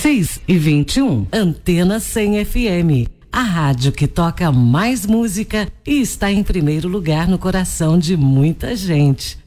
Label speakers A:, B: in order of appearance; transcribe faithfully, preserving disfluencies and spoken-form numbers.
A: seis e vinte e um, Antena cem F M. A rádio que toca mais música e está em primeiro lugar no coração de muita gente.